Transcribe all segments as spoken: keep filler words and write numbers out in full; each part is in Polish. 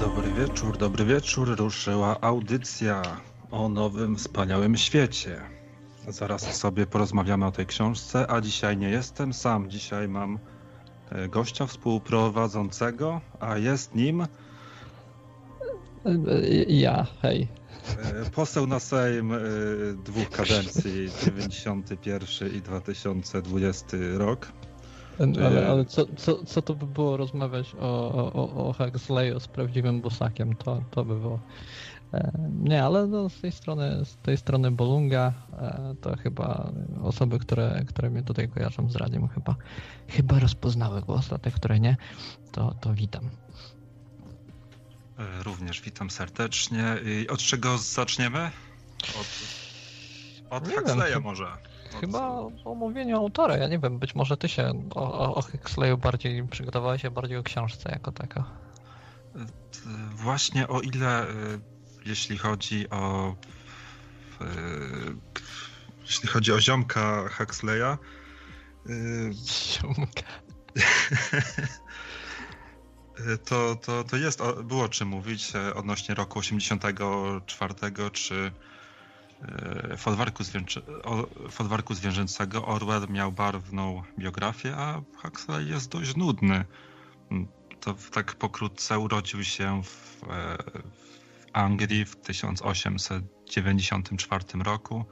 Dobry wieczór, dobry wieczór. Ruszyła audycja o nowym, wspaniałym świecie. Zaraz sobie porozmawiamy o tej książce, a dzisiaj nie jestem sam. Dzisiaj mam gościa współprowadzącego, a jest nim... Ja, hej. Poseł na Sejm dwóch kadencji, dziewięćdziesiąty pierwszy i dwa tysiące dwudziesty rok. Ale, ale co, co, co to by było rozmawiać o, o, o Huxleyu z prawdziwym Bosakiem? To, to by było... Nie, ale no z tej strony, z tej strony Bolunga to chyba osoby, które, które mnie tutaj kojarzą z radiem chyba, chyba rozpoznały głos, a te, które nie, to, to witam. Również witam serdecznie. I od czego zaczniemy? Od, od Huxleya może. Od... Chyba o omówieniu autora. Ja nie wiem, być może ty się o, o Huxleyu bardziej przygotowałeś, a bardziej o książce jako taka. Właśnie o ile jeśli chodzi o jeśli chodzi o ziomka Huxleya. Ziomka. To, to, to jest, było o czym mówić odnośnie roku osiemdziesiątego czwartego czy Folwarku, Zwierzę, Folwarku Zwierzęcego. Orwell miał barwną biografię, a Huxley jest dość nudny. To tak pokrótce urodził się w, w Anglii w tysiąc osiemset dziewięćdziesiątym czwartym roku,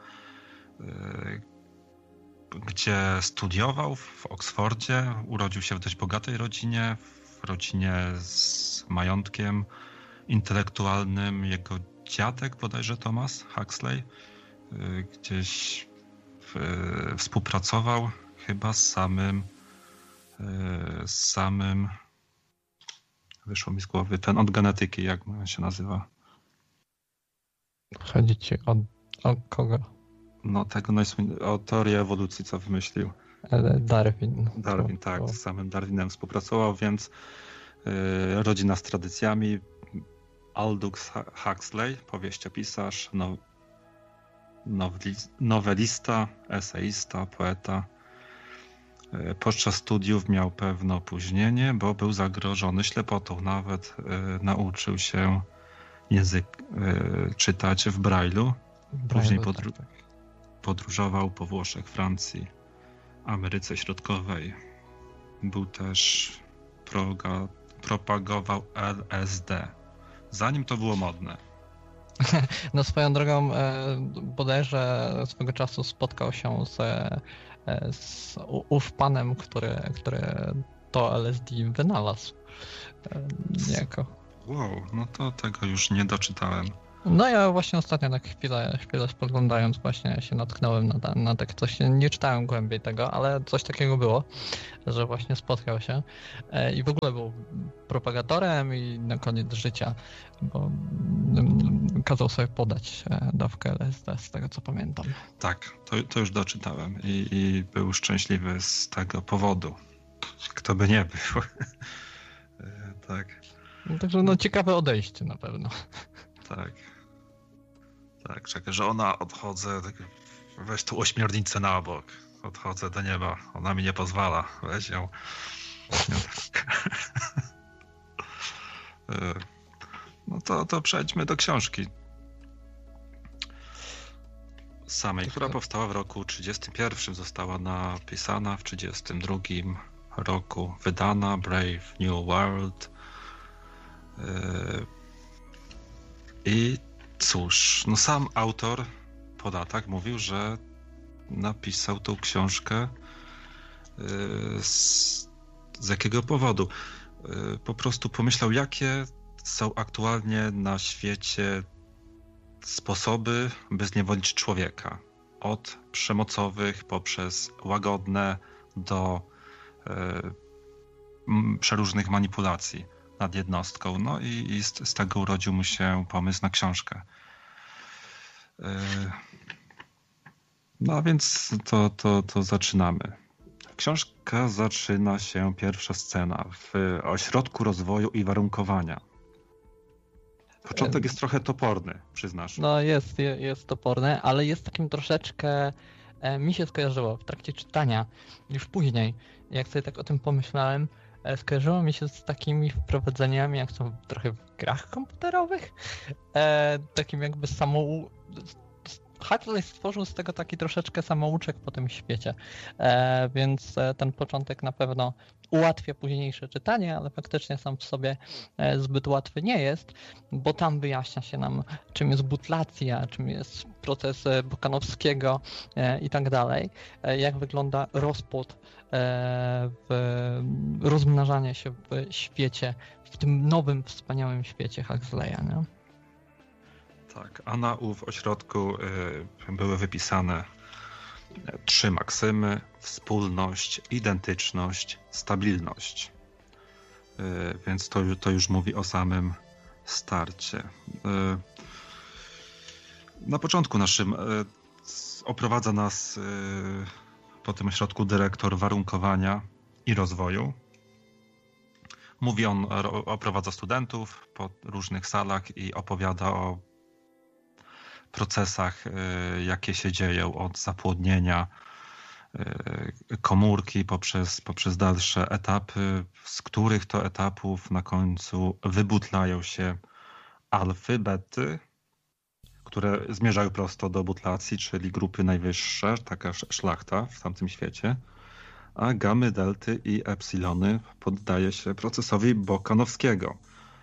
gdzie studiował w Oksfordzie. Urodził się w dość bogatej rodzinie, w rodzinie z majątkiem intelektualnym. Jego dziadek, bodajże Thomas Huxley, gdzieś w, współpracował chyba z samym z samym wyszło mi z głowy ten od genetyki, jak on się nazywa. Chodzi ci o, o kogo? No tego najsłynniejszego, o teorię ewolucji, co wymyślił. Darwin. Darwin, to, tak, to... z samym Darwinem współpracował, więc yy, rodzina z tradycjami. Aldous Huxley, powieściopisarz, now, nowelista, eseista, poeta. Yy, podczas studiów miał pewne opóźnienie, bo był zagrożony ślepotą. Nawet yy, nauczył się język yy, czytać w Braille'u. Później podru- tak, tak. podróżował po Włoszech, Francji, Ameryce Środkowej. Był też proga- propagował L S D. Zanim to było modne. No swoją drogą bodajże swego czasu spotkał się z, z ów panem, który, który to L S D wynalazł. Niejako. Wow, no to tego już nie doczytałem. No ja właśnie ostatnio tak chwilę, chwilę spoglądając właśnie się natknąłem na, na tak coś, nie czytałem głębiej tego, ale coś takiego było, że właśnie spotkał się i w ogóle był propagatorem i na koniec życia, bo kazał sobie podać dawkę L S D, z tego co pamiętam. Tak, to, to już doczytałem i, i był szczęśliwy z tego powodu. Kto by nie był. Tak. No, także no ciekawe odejście na pewno. Tak. Tak, czekaj, że ona odchodzę, tak, weź tu ośmiornicę na bok. Odchodzę do nieba, ona mi nie pozwala. Weź ją. No to, to przejdźmy do książki samej, która powstała w roku trzydziestym pierwszym, została napisana w trzydziestym drugim roku, wydana, Brave New World. I cóż, no sam autor po latach mówił, że napisał tą książkę z, z jakiego powodu. Po prostu pomyślał, jakie są aktualnie na świecie sposoby, by zniewolić człowieka. Od przemocowych poprzez łagodne do y, przeróżnych manipulacji nad jednostką. No i, i z, z tego urodził mu się pomysł na książkę. Y, no a więc to, to, to zaczynamy. Książka zaczyna się, pierwsza scena, w ośrodku rozwoju i warunkowania. Początek jest trochę toporny, przyznasz. No jest, jest toporny, ale jest takim troszeczkę, mi się skojarzyło w trakcie czytania, już później, jak sobie tak o tym pomyślałem, skojarzyło mi się z takimi wprowadzeniami, jak są trochę w grach komputerowych. E, takim jakby samou... Half-Life stworzył z tego taki troszeczkę samouczek po tym świecie, e, więc ten początek na pewno ułatwia późniejsze czytanie, ale faktycznie sam w sobie zbyt łatwy nie jest, bo tam wyjaśnia się nam, czym jest butlacja, czym jest proces Bokanowskiego e, i tak dalej, e, jak wygląda rozpłot, e, w, rozmnażanie się w świecie, w tym nowym, wspaniałym świecie Huxleya, nie? Tak, a na ów ośrodku y, były wypisane trzy maksymy: wspólność, identyczność, stabilność. Y, więc to, to już mówi o samym starcie. Y, na początku naszym y, oprowadza nas y, po tym ośrodku dyrektor warunkowania i rozwoju. Mówi on, oprowadza studentów po różnych salach i opowiada o procesach, jakie się dzieją od zapłodnienia komórki poprzez, poprzez dalsze etapy, z których to etapów na końcu wybutlają się alfy, bety, które zmierzają prosto do butlacji, czyli grupy najwyższe, taka szlachta w tamtym świecie, a gamy, delty i epsilony poddaje się procesowi Bokanowskiego,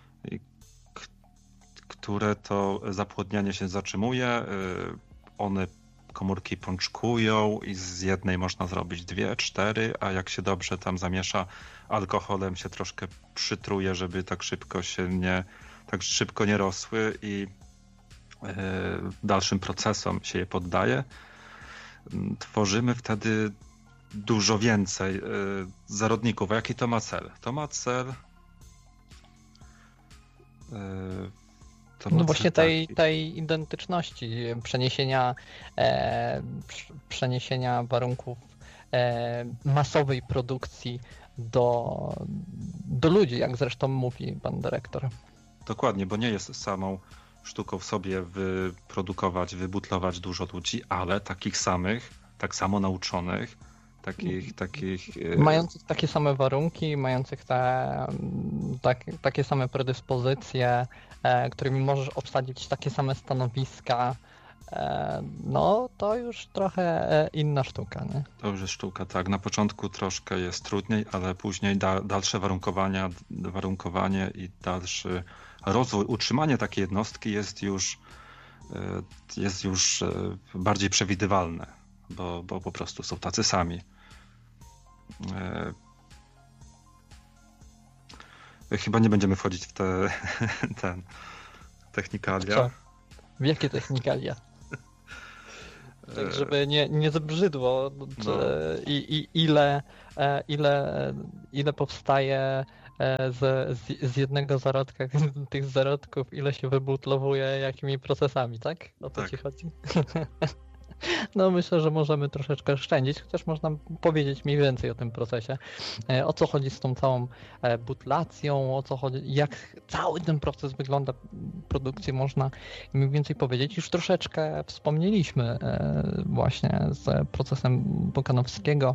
które to zapłodnianie się zatrzymuje. One komórki pączkują i z jednej można zrobić dwie, cztery, a jak się dobrze tam zamiesza alkoholem, się troszkę przytruje, żeby tak szybko się nie, tak szybko nie rosły i dalszym procesom się je poddaje. Tworzymy wtedy dużo więcej zarodników. A jaki to ma cel? To ma cel No właśnie tej, tej identyczności, przeniesienia, e, przeniesienia warunków e, masowej produkcji do, do ludzi, jak zresztą mówi pan dyrektor. Dokładnie, bo nie jest samą sztuką w sobie wyprodukować, wybutlować dużo ludzi, ale takich samych, tak samo nauczonych, takich... takich mających takie same warunki, mających te, tak, takie same predyspozycje, e, którymi możesz obsadzić takie same stanowiska, e, no to już trochę inna sztuka, nie? To już jest sztuka, tak. Na początku troszkę jest trudniej, ale później da, dalsze warunkowania, warunkowanie i dalszy rozwój, utrzymanie takiej jednostki jest już, jest już bardziej przewidywalne, bo, bo po prostu są tacy sami. Chyba nie będziemy wchodzić w te ten, technikalia. Co? W jakie technikalia? Tak, żeby nie, nie zabrzydło, no. I, i ile, ile, ile powstaje z, z, z jednego zarodka, tych zarodków, ile się wybutlowuje, jakimi procesami, tak? O to tak ci chodzi? No myślę, że możemy troszeczkę szczędzić, chociaż można powiedzieć mniej więcej o tym procesie. O co chodzi z tą całą butlacją, o co chodzi, jak cały ten proces wygląda produkcji, można mniej więcej powiedzieć. Już troszeczkę wspomnieliśmy właśnie z procesem Bokanowskiego.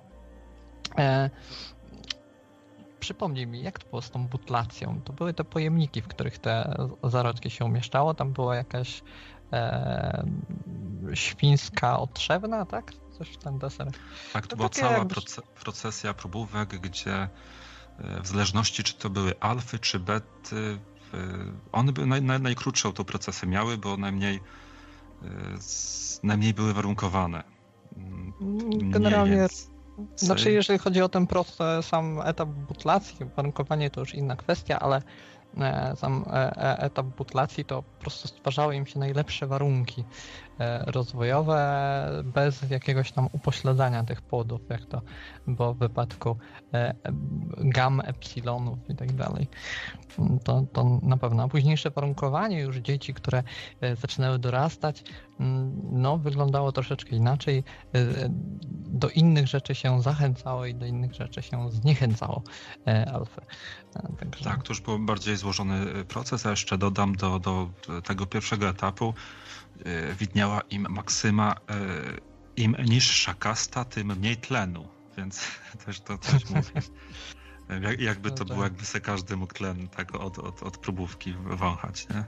Przypomnij mi, jak to było z tą butlacją? To były te pojemniki, w których te zarodki się umieszczało, tam była jakaś E, świńska otrzewna, tak? Coś w ten deser. Tak, to była cała jakby... procesja próbówek, gdzie w zależności czy to były alfy czy bety, one były naj, naj, najkrótszą to procesy miały, bo najmniej, najmniej były warunkowane. Generalnie, jest... znaczy jeżeli chodzi o ten proces, sam etap butlacji, warunkowanie to już inna kwestia, ale sam etap butlacji to po prostu stwarzały im się najlepsze warunki rozwojowe bez jakiegoś tam upośledzania tych płodów, jak to było w wypadku gam, epsilonów i tak dalej. To, to na pewno. A późniejsze warunkowanie już dzieci, które zaczynały dorastać, no wyglądało troszeczkę inaczej. Do innych rzeczy się zachęcało i do innych rzeczy się zniechęcało alfy. Także... Tak, to już był bardziej złożony proces, a jeszcze dodam do, do tego pierwszego etapu widniała im maksyma, im niższa kasta, tym mniej tlenu, więc też to coś mówi. Jak, jakby to No było, tak. jakby se każdy mógł tlen tak od, od, od próbówki wąchać, nie?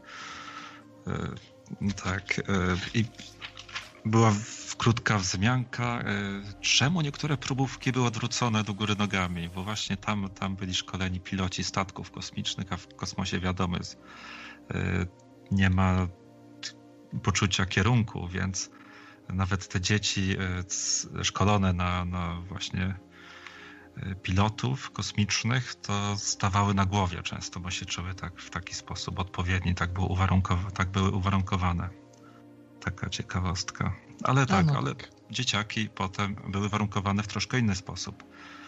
Yy, tak. Yy, I była w, krótka wzmianka, yy, czemu niektóre próbówki były odwrócone do góry nogami, bo właśnie tam, tam byli szkoleni piloci statków kosmicznych, a w kosmosie wiadomo jest, yy, nie ma poczucia kierunku, więc nawet te dzieci szkolone na, na właśnie pilotów kosmicznych to stawały na głowie często, bo się czuły tak w taki sposób odpowiedni, tak, było uwarunkowa- tak były uwarunkowane. Taka ciekawostka. Ale tak, no ale tak. dzieciaki potem były warunkowane w troszkę inny sposób.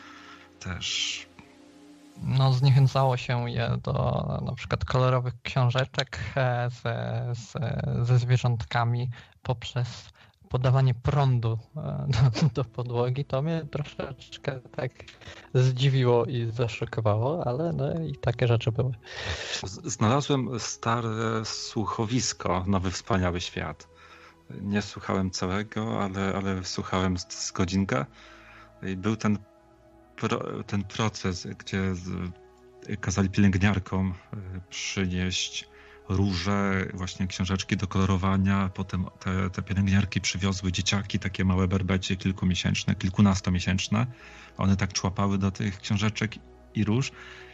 Też. No, zniechęcało się je do na przykład kolorowych książeczek e, ze, ze, ze zwierzątkami poprzez podawanie prądu e, do, do podłogi. To mnie troszeczkę tak zdziwiło i zaszokowało, ale no i takie rzeczy były. Z- Znalazłem stare słuchowisko, Nowy Wspaniały Świat. Nie słuchałem całego, ale, ale słuchałem z, z godzinkę. I był ten, pro, ten proces, gdzie z, kazali pielęgniarkom przynieść róże, właśnie książeczki do kolorowania. Potem te, te pielęgniarki przywiozły dzieciaki, takie małe berbecie kilkumiesięczne, kilkunastomiesięczne. One tak człapały do tych książeczek i róż.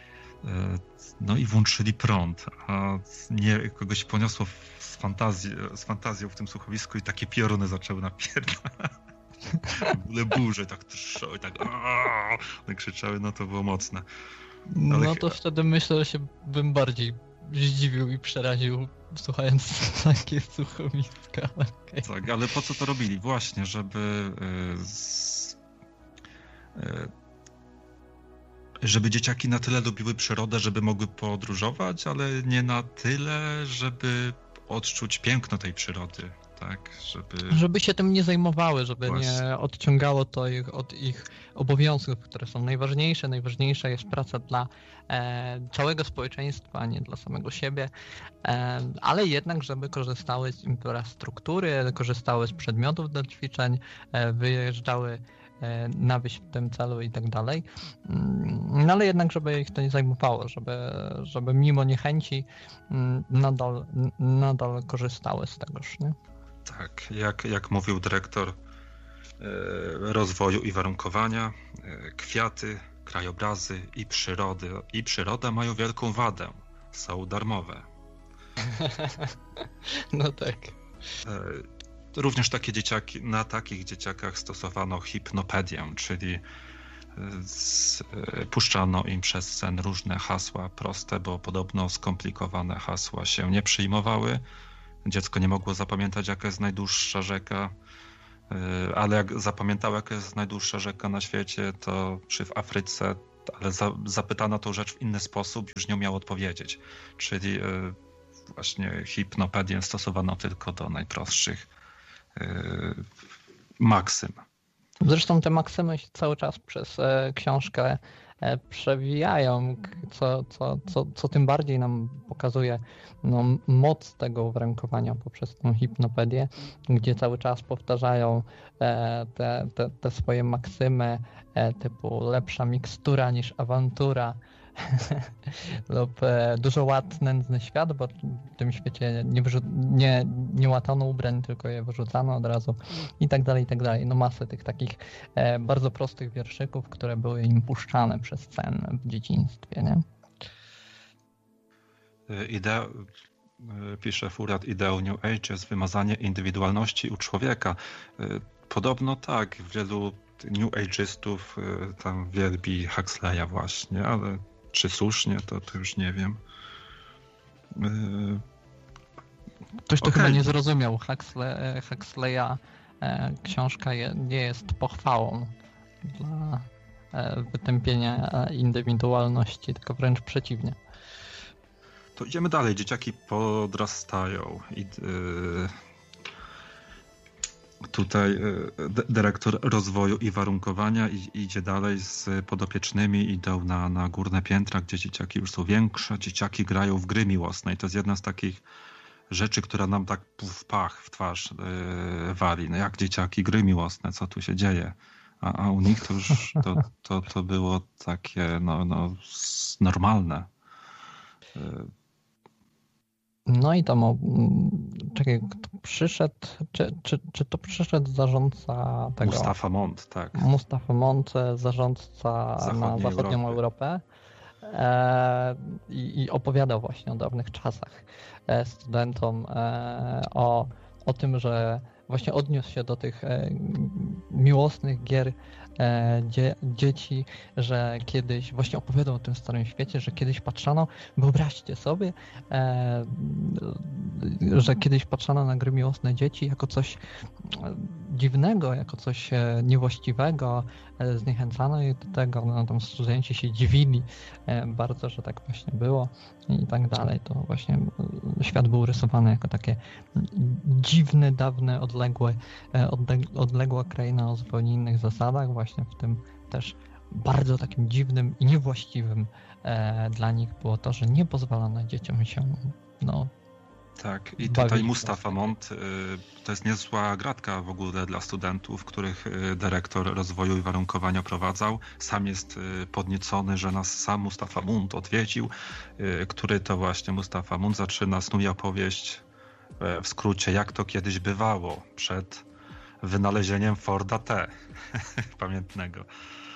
No i włączyli prąd, a nie, kogoś poniosło z, fantazji, z fantazją w tym słuchowisku i takie pioruny zaczęły napierdalać. W ogóle burze tak trzały, tak, tak krzyczały, no to było mocne. No Ale to wtedy myślę, że się bym bardziej zdziwił i przeraził, słuchając takie słuchowiska. Okay. Tak, ale po co to robili? Właśnie, żeby y, z, y, żeby dzieciaki na tyle lubiły przyrodę, żeby mogły podróżować, ale nie na tyle, żeby odczuć piękno tej przyrody, tak? Żeby, żeby się tym nie zajmowały, żeby Właśnie. nie odciągało to ich od ich obowiązków, które są najważniejsze. Najważniejsza jest praca dla e, całego społeczeństwa, a nie dla samego siebie, e, ale jednak, żeby korzystały z infrastruktury, korzystały z przedmiotów do ćwiczeń, e, wyjeżdżały na wieś w tym celu i tak dalej. No ale jednak, żeby ich to nie zajmowało, żeby, żeby mimo niechęci nadal, nadal korzystały z tegoż, nie? Tak, jak, jak mówił dyrektor e, rozwoju i warunkowania, e, kwiaty, krajobrazy i przyrody i przyroda mają wielką wadę. Są darmowe. No tak. E, Również takie dzieciaki, na takich dzieciakach stosowano hipnopedię, czyli z, e, puszczano im przez sen różne hasła proste, bo podobno skomplikowane hasła się nie przyjmowały. Dziecko nie mogło zapamiętać, jaka jest najdłuższa rzeka, e, ale jak zapamiętało, jaka jest najdłuższa rzeka na świecie, to czy w Afryce, ale za, zapytano tą rzecz w inny sposób, już nie umiał odpowiedzieć. Czyli e, właśnie hipnopedię stosowano tylko do najprostszych maksym. Zresztą te maksymy się cały czas przez e, książkę e, przewijają, co, co, co, co tym bardziej nam pokazuje no, moc tego uwarunkowania poprzez tą hipnopedię, gdzie cały czas powtarzają e, te, te, te swoje maksymy e, typu lepsza mikstura niż awantura lub e, dużo łat nędzny świat, bo w tym świecie nie, wyrzu- nie, nie łatano ubrań, tylko je wyrzucano od razu i tak dalej, i tak dalej. No masę tych takich e, bardzo prostych wierszyków, które były im puszczane przez sen w dzieciństwie, nie? Idea, pisze Furat, ideą New Age jest wymazanie indywidualności u człowieka. Podobno tak, wielu New Age'ystów tam wielbi Huxleya właśnie, ale czy słusznie, to, to już nie wiem. Ktoś to Okay. chyba nie zrozumiał. Huxley, Huxleya e, książka je, nie jest pochwałą dla e, wytępienia indywidualności, tylko wręcz przeciwnie. To idziemy dalej. Dzieciaki podrastają i yy, tutaj yy, dyrektor rozwoju i warunkowania i, idzie dalej z podopiecznymi, idą na, na górne piętra, gdzie dzieciaki już są większe. Dzieciaki grają w gry miłosne i to jest jedna z takich rzeczy, która nam tak w pach w twarz yy, wali. No jak dzieciaki, gry miłosne, co tu się dzieje? A, a u nich to już to, to, to było takie no, no, normalne. No i tam, o, czekaj, kto przyszedł, czy, czy, czy to przyszedł zarządca tego? Mustafa Mont, tak. Mustafa Mont, zarządca Zachodniej na zachodnią Europy. Europę e, i, i opowiadał właśnie o dawnych czasach e, studentom e, o, o tym, że właśnie odniósł się do tych e, miłosnych gier e, dzie, dzieci, że kiedyś, właśnie opowiadał o tym starym świecie, że kiedyś patrzano, wyobraźcie sobie, e, że kiedyś patrzano na gry miłosne dzieci jako coś dziwnego, jako coś e, niewłaściwego, e, zniechęcano je do tego, no tam studenci się dziwili e, bardzo, że tak właśnie było i tak dalej. To właśnie e, świat był rysowany jako takie dziwne, dawne, odległe, e, odle- odległa kraina o zupełnie innych zasadach, właśnie w tym też bardzo takim dziwnym i niewłaściwym e, dla nich było to, że nie pozwalano dzieciom się no, Tak, i bawić tutaj w Mustafa Mont to jest niezła gratka w ogóle dla studentów, których dyrektor rozwoju i warunkowania prowadzał. Sam jest podniecony, że nas sam Mustafa Mont odwiedził, który to właśnie Mustafa Mont zaczyna snuje opowieść w skrócie, jak to kiedyś bywało przed wynalezieniem Forda T pamiętnego.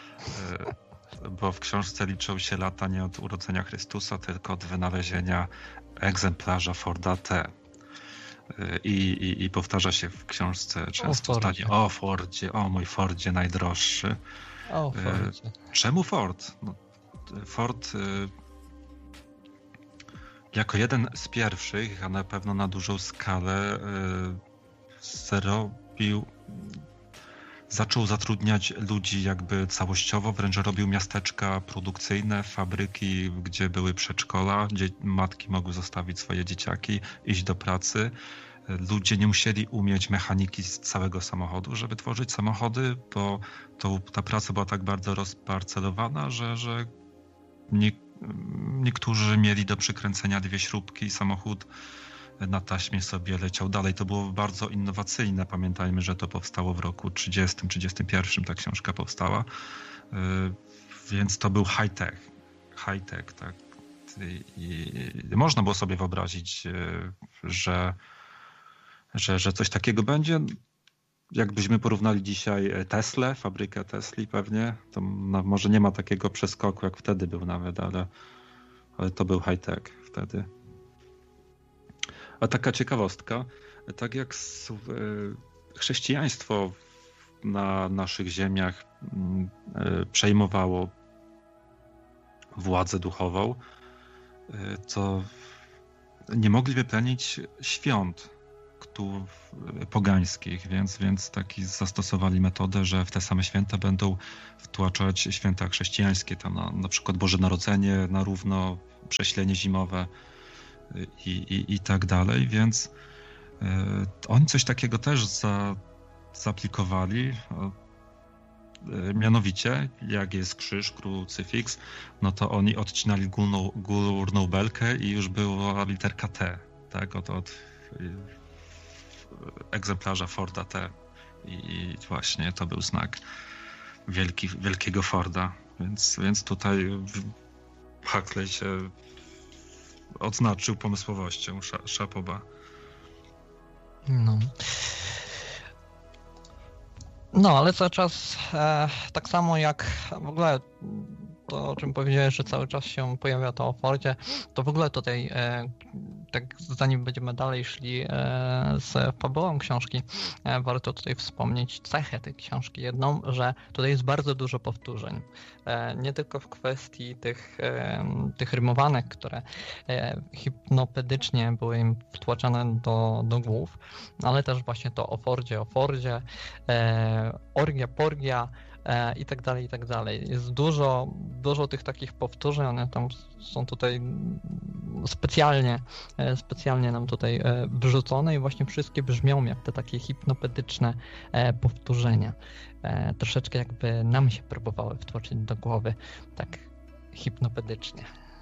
Bo w książce liczą się lata nie od urodzenia Chrystusa, tylko od wynalezienia egzemplarza Forda T. I, i, i powtarza się w książce często zdanie o Fordzie, o mój Fordzie najdroższy. O Fordzie. Czemu Ford? No, Ford jako jeden z pierwszych, a na pewno na dużą skalę zrobił, zaczął zatrudniać ludzi jakby całościowo, wręcz robił miasteczka produkcyjne, fabryki, gdzie były przedszkola, gdzie matki mogły zostawić swoje dzieciaki, iść do pracy. Ludzie nie musieli umieć mechaniki z całego samochodu, żeby tworzyć samochody, bo to, ta praca była tak bardzo rozparcelowana, że, że nie, niektórzy mieli do przykręcenia dwie śrubki i samochód na taśmie sobie leciał dalej. To było bardzo innowacyjne. Pamiętajmy, że to powstało w roku trzydziestym, trzydziestym pierwszym ta książka powstała. Więc to był high-tech. High-tech, tak. I, i można było sobie wyobrazić, że, że, że coś takiego będzie. Jakbyśmy porównali dzisiaj Teslę, fabrykę Tesli pewnie, to no, może nie ma takiego przeskoku, jak wtedy był nawet, ale, ale to był high-tech wtedy. A taka ciekawostka, tak jak chrześcijaństwo na naszych ziemiach przejmowało władzę duchową, to nie mogli wyplenić świąt pogańskich, więc, więc taki zastosowali metodę, że w te same święta będą wtłaczać święta chrześcijańskie, tam na, na przykład Boże Narodzenie na równo, prześlenie zimowe, I, i, i tak dalej, więc y, oni coś takiego też za, zaaplikowali. Y, mianowicie, jak jest krzyż, krucyfiks, no to oni odcinali górną, górną belkę i już była literka T, tak, od, od y, egzemplarza Forda T. I, I właśnie to był znak wielki, wielkiego Forda, więc, więc tutaj Huxley się odznaczył pomysłowością, szapoba. No. No, ale cały czas e, tak samo jak w ogóle to, o czym powiedziałeś, że cały czas się pojawia to o Fordzie, to w ogóle tutaj, e, tak zanim będziemy dalej szli e, z fabułą książki, e, warto tutaj wspomnieć cechę tej książki jedną, że tutaj jest bardzo dużo powtórzeń. E, nie tylko w kwestii tych, e, tych rymowanek, które e, hipnopedycznie były im wtłaczane do, do głów, ale też właśnie to o Fordzie, o Fordzie, e, orgia, porgia, i tak dalej, i tak dalej. Jest dużo, dużo tych takich powtórzeń, one tam są tutaj specjalnie, specjalnie nam tutaj wrzucone i właśnie wszystkie brzmią jak te takie hipnopedyczne powtórzenia. Troszeczkę jakby nam się próbowały wtłoczyć do głowy tak hipnopedycznie.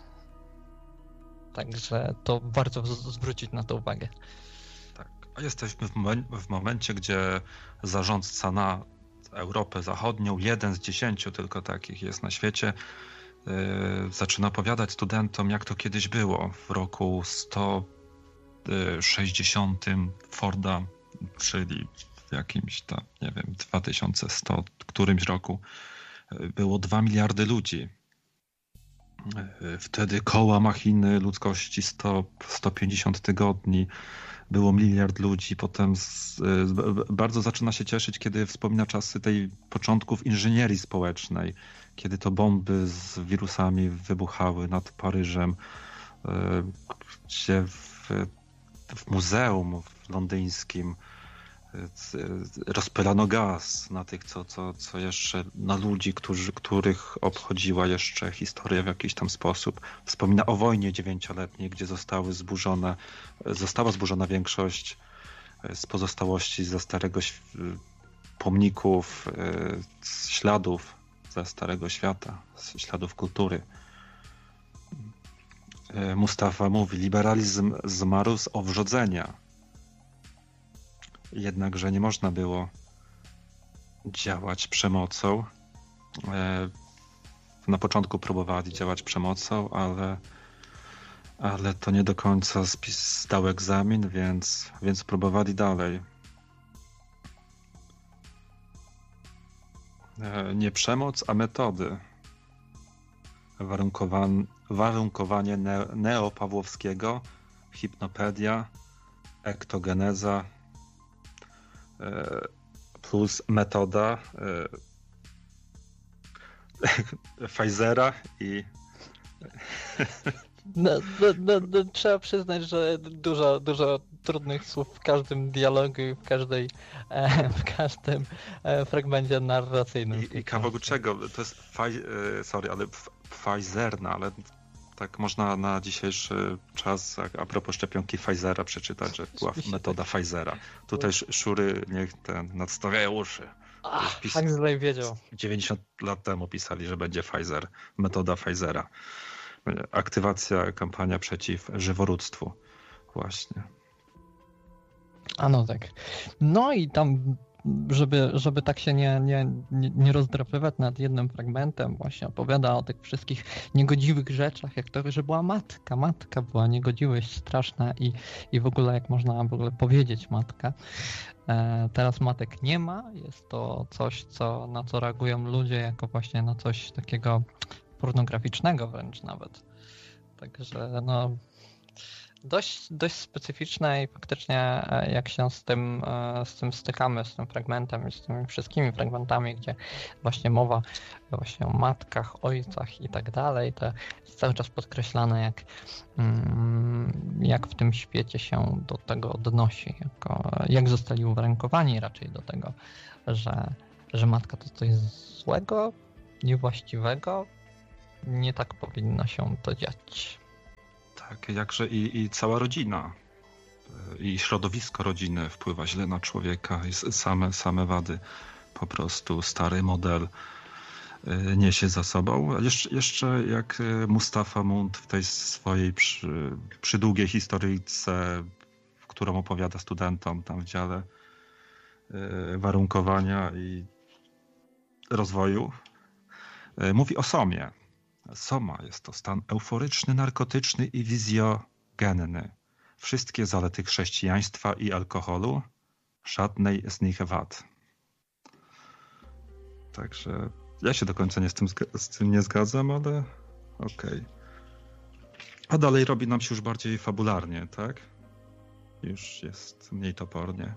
Także to warto zwrócić na to uwagę. Tak, a jesteśmy w, momen- w momencie, gdzie zarządca na Europę Zachodnią, jeden z dziesięciu tylko takich jest na świecie, zaczyna opowiadać studentom, jak to kiedyś było. W roku sto sześćdziesiątym Forda, czyli w jakimś tam, nie wiem, dwa tysiące sto którymś roku było dwa miliardy ludzi. Wtedy koła machiny ludzkości sto, sto pięćdziesiąt tygodni, było miliard ludzi. Potem z, z, bardzo zaczyna się cieszyć, kiedy wspomina czasy tej początków inżynierii społecznej, kiedy to bomby z wirusami wybuchały nad Paryżem, gdzie w, w muzeum londyńskim rozpylano gaz na tych, co, co, co jeszcze, na ludzi, którzy, których obchodziła jeszcze historia w jakiś tam sposób. Wspomina o wojnie dziewięcioletniej, gdzie zostały zburzone, została zburzona większość z pozostałości ze starego pomników, śladów ze Starego Świata, śladów kultury. Mustafa mówi, liberalizm zmarł z owrzodzenia. Jednakże nie można było działać przemocą. Na początku próbowali działać przemocą, ale, ale to nie do końca zdał egzamin, więc, więc próbowali dalej. Nie przemoc, a metody. Warunkowan, warunkowanie ne, neopawłowskiego, hipnopedia, ektogeneza, plus metoda Pfizera i no, no, no, no, trzeba przyznać, że dużo, dużo trudnych słów w każdym dialogu i w każdej w każdym fragmencie narracyjnym. I, i kawałek czego? To jest faj, sorry, ale Pfizerna, ale tak można na dzisiejszy czas, a propos szczepionki Pfizera, przeczytać, że była metoda Pfizera. Tutaj Szury niech ten nadstawiają uszy. Ach, pis... tak źle wiedział. dziewięćdziesiąt lat temu pisali, że będzie Pfizer, metoda Pfizera. Aktywacja, kampania przeciw żyworództwu. Właśnie. A no tak. No i tam, żeby, żeby tak się nie, nie, nie rozdrapywać nad jednym fragmentem, właśnie opowiada o tych wszystkich niegodziwych rzeczach, jak to, że była matka. Matka była niegodziwość straszna i, i w ogóle jak można w ogóle powiedzieć matka. E, teraz matek nie ma. Jest to coś, co, na co reagują ludzie jako właśnie na coś takiego pornograficznego wręcz nawet. Także no dość, dość specyficzne i faktycznie jak się z tym, z tym stykamy, z tym fragmentem i z tymi wszystkimi fragmentami, gdzie właśnie mowa właśnie o matkach, ojcach i tak dalej, to jest cały czas podkreślane, jak, jak w tym świecie się do tego odnosi, jako, jak zostali uwarunkowani raczej do tego, że, że matka to coś złego, niewłaściwego, nie tak powinno się to dziać. Tak, jakże i, i cała rodzina i środowisko rodziny wpływa źle na człowieka i same, same wady. Po prostu stary model niesie za sobą. Jeszcze, jeszcze jak Mustafa Mund w tej swojej przy, przydługiej historyjce, którą opowiada studentom tam w dziale warunkowania i rozwoju, mówi o somie. Soma jest to stan euforyczny, narkotyczny i wizjogenny. Wszystkie zalety chrześcijaństwa i alkoholu, żadnej z nich wad. Także ja się do końca nie z, tym, z tym nie zgadzam, ale okej. Okay. A dalej robi nam się już bardziej fabularnie, tak? Już jest mniej topornie.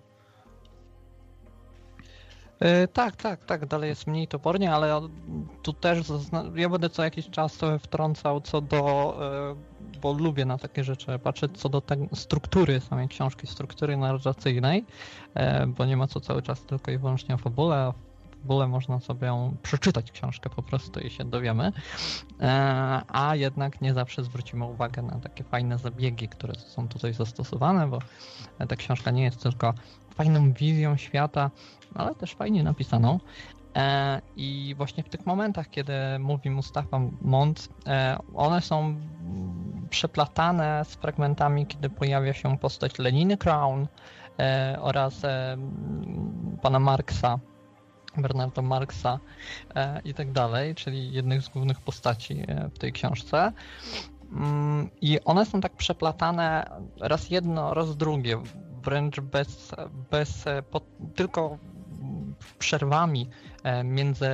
Yy, tak, tak, tak, dalej jest mniej topornie, ale tu też zazna- ja będę co jakiś czas sobie wtrącał co do, yy, bo lubię na takie rzeczy patrzeć, co do tej struktury samej książki, struktury narracyjnej, yy, bo nie ma co cały czas tylko i wyłącznie o fabule, a w fabule można sobie ją przeczytać książkę po prostu i się dowiemy, yy, a jednak nie zawsze zwrócimy uwagę na takie fajne zabiegi, które są tutaj zastosowane, bo ta książka nie jest tylko fajną wizją świata, ale też fajnie napisaną. E, I właśnie w tych momentach, kiedy mówi Mustafa Mond, e, one są przeplatane z fragmentami, kiedy pojawia się postać Leniny Crown e, oraz e, pana Marksa, Bernarda Marksa i tak dalej, czyli jednych z głównych postaci w tej książce. I one są tak przeplatane raz jedno, raz drugie, wręcz bez, bez po, tylko przerwami między,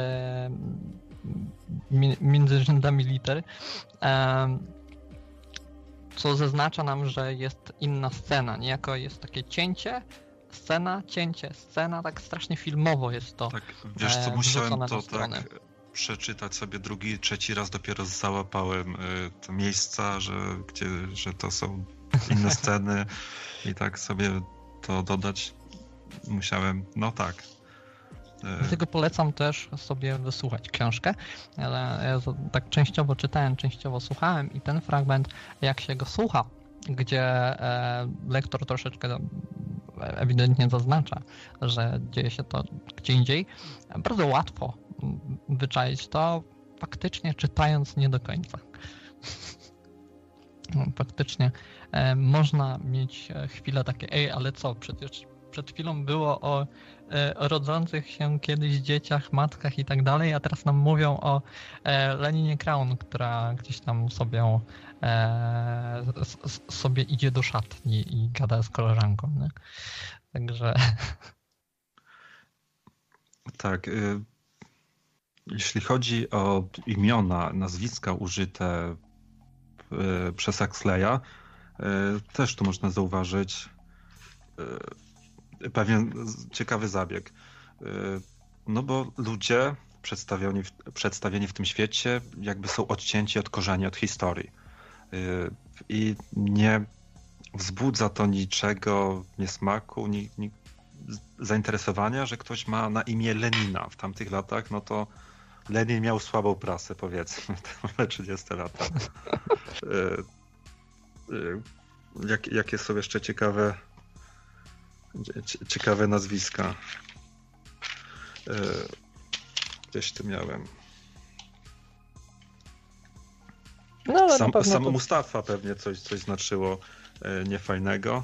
między rzędami liter, co zaznacza nam, że jest inna scena. Niejako jest takie cięcie, scena, cięcie, scena, tak strasznie filmowo jest to. Tak, wiesz co, musiałem to tak przeczytać sobie drugi, trzeci raz, dopiero załapałem te miejsca, że, gdzie, że to są inne sceny i tak sobie to dodać musiałem, no tak. Dlatego polecam też sobie wysłuchać książkę, ale ja tak częściowo czytałem, częściowo słuchałem i ten fragment, jak się go słucha, gdzie lektor troszeczkę ewidentnie zaznacza, że dzieje się to gdzie indziej, bardzo łatwo wyczaić to, faktycznie czytając nie do końca. Faktycznie można mieć chwilę takie, ej, ale co, przecież przed chwilą było o rodzących się kiedyś dzieciach, matkach i tak dalej, a teraz nam mówią o Leninie Crown, która gdzieś tam sobie, sobie idzie do szatni i gada z koleżanką. Nie? Także... Tak. Jeśli chodzi o imiona, nazwiska użyte przez Huxleya, też tu można zauważyć pewien ciekawy zabieg. No bo ludzie przedstawieni w, przedstawieni w tym świecie jakby są odcięci od korzeni, od historii. I nie wzbudza to niczego, niesmaku, ni, ni zainteresowania, że ktoś ma na imię Lenina. W tamtych latach, no to Lenin miał słabą prasę, powiedzmy, te trzydzieste lata. Jak, jakie są jeszcze ciekawe ciekawe nazwiska. Gdzieś tu miałem. No, ale Sam, sam to... Mustafa pewnie coś, coś znaczyło niefajnego.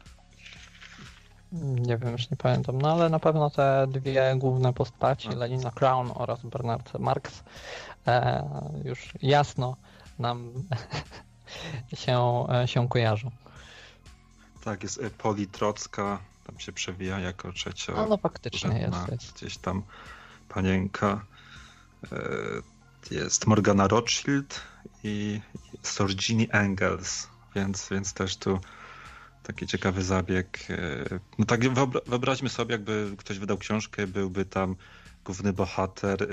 Nie wiem, już nie pamiętam, no ale na pewno te dwie główne postaci, A. Lenina Crown oraz Bernard Marx, e, już jasno nam się, się kojarzą. Tak, jest Poli Trocka, tam się przewija jako trzecia. No, no faktycznie jest, jest. Gdzieś tam panienka. Jest Morgana Rothschild i Sorgini Engels, więc, więc też tu taki ciekawy zabieg. No tak wyobraźmy sobie, jakby ktoś wydał książkę, byłby tam główny bohater,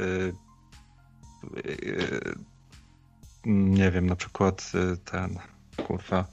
nie wiem, na przykład ten, kurwa,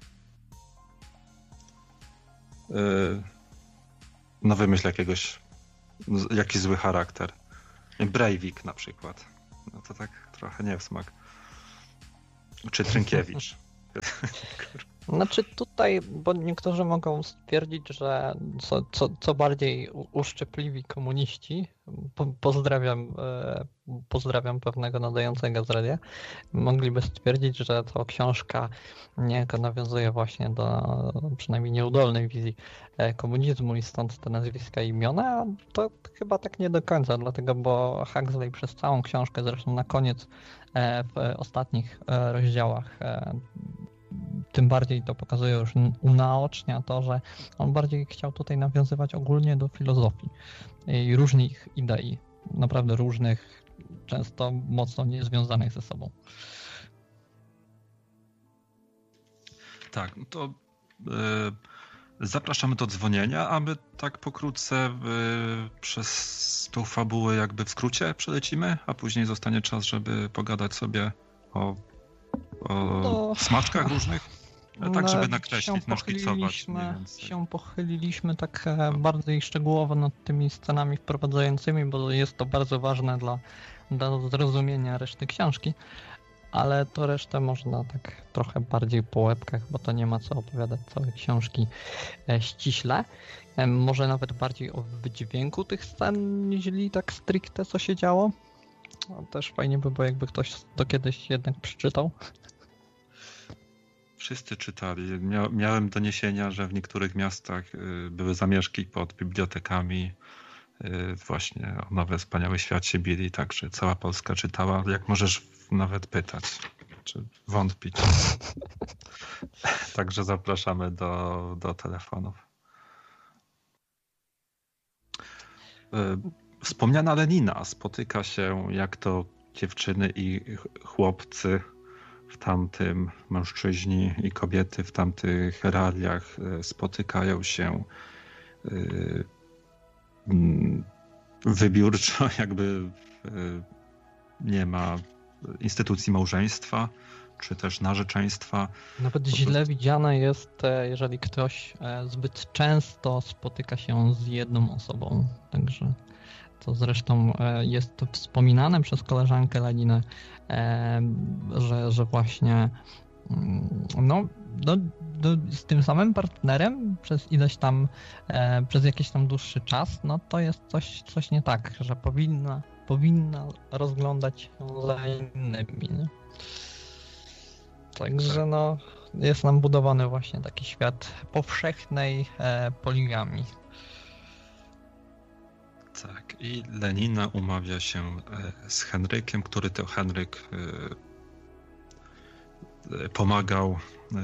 no wymyśl jakiegoś, jakiś zły charakter. Breivik na przykład. No to tak trochę nie w smak. Czy Trynkiewicz. Znaczy tutaj, bo niektórzy mogą stwierdzić, że co, co, co bardziej uszczypliwi komuniści, po, pozdrawiam, pozdrawiam pewnego nadającego z radia, mogliby stwierdzić, że to książka niejako nawiązuje właśnie do przynajmniej nieudolnej wizji komunizmu i stąd te nazwiska i imiona, to chyba tak nie do końca, dlatego, bo Huxley przez całą książkę, zresztą na koniec w ostatnich rozdziałach tym bardziej to pokazuje, już unaocznia to, że on bardziej chciał tutaj nawiązywać ogólnie do filozofii i różnych idei, naprawdę różnych, często mocno niezwiązanych ze sobą. Tak, no to yy, zapraszamy do dzwonienia, a my tak pokrótce yy, przez tą fabułę jakby w skrócie przelecimy, a później zostanie czas, żeby pogadać sobie o o no, smaczkach różnych, tak żeby nakreślić, naszkicować. Się pochyliliśmy tak no. bardziej szczegółowo nad tymi scenami wprowadzającymi, bo jest to bardzo ważne dla, dla zrozumienia reszty książki, ale to resztę można tak trochę bardziej po łebkach, bo to nie ma co opowiadać całej książki ściśle. Może nawet bardziej o wydźwięku tych scen, niżeli tak stricte co się działo. No, też fajnie by było, jakby ktoś to kiedyś jednak przeczytał. Wszyscy czytali. Mia miałem doniesienia, że w niektórych miastach były zamieszki pod bibliotekami właśnie o Nowy Wspaniały Świat się bili, także cała Polska czytała. Jak możesz nawet pytać, czy wątpić. Także zapraszamy do, do telefonów. Wspomniana Lenina spotyka się, jak to dziewczyny i chłopcy w tamtym, mężczyźni i kobiety w tamtych realiach spotykają się wybiórczo, jakby nie ma instytucji małżeństwa, czy też narzeczeństwa. Nawet źle widziane jest, jeżeli ktoś zbyt często spotyka się z jedną osobą. Także to zresztą jest to wspominane przez koleżankę Leninę, że, że właśnie no, no, no, z tym samym partnerem przez ileś tam, przez jakiś tam dłuższy czas, no to jest coś, coś nie tak, że powinna, powinna rozglądać się za innymi. Nie? Także no, jest nam budowany właśnie taki świat powszechnej e, poligamii. Tak, i Lenina umawia się z Henrykiem, który to Henryk pomagał,